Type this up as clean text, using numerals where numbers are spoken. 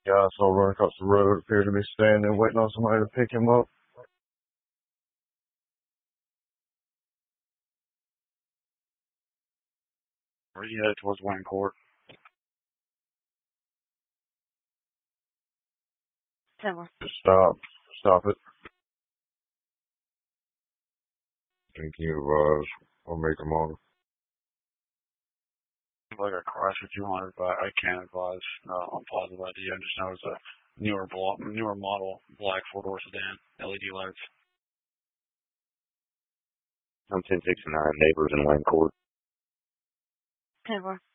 Guy I saw running across the road appeared to be standing, waiting on somebody to pick him up. Where you headed towards Wayne Court? Just stop it. Can you advise or make them on? Like a Chrysler 200, but I can't advise on positive idea. I just know it's a newer model, black four-door sedan, LED lights. I'm 1069 Neighbors in Wayne Court.